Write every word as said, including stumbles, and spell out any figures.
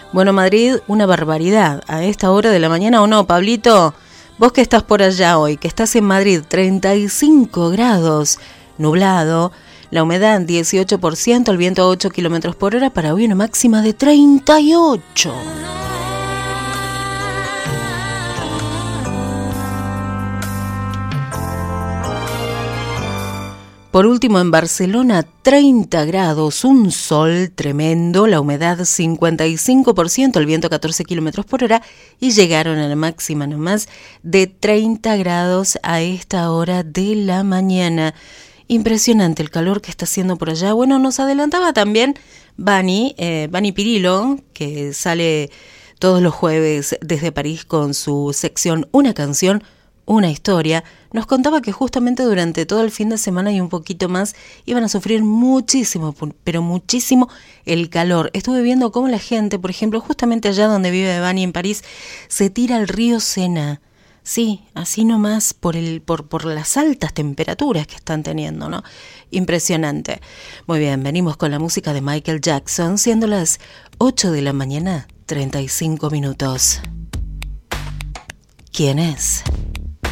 Bueno, Madrid, una barbaridad. A esta hora de la mañana, ¿o no, Pablito? Vos que estás por allá hoy, que estás en Madrid, treinta y cinco grados, nublado, la humedad dieciocho por ciento, el viento a ocho kilómetros por hora, para hoy una máxima de treinta y ocho. Por último, en Barcelona, treinta grados, un sol tremendo, la humedad cincuenta y cinco por ciento, el viento catorce kilómetros por hora, y llegaron a la máxima nomás de treinta grados a esta hora de la mañana. Impresionante el calor que está haciendo por allá. Bueno, nos adelantaba también Bani, eh, Bani Pirillo, que sale todos los jueves desde París con su sección Una canción, una historia. Nos contaba que justamente durante todo el fin de semana y un poquito más iban a sufrir muchísimo, pero muchísimo el calor. Estuve viendo cómo la gente, por ejemplo, justamente allá donde vive Bani en París, se tira al río Sena. Sí, así nomás por el por por las altas temperaturas que están teniendo, ¿no? Impresionante. Muy bien, venimos con la música de Michael Jackson, siendo las ocho de la mañana, treinta y cinco minutos. ¿Quién es?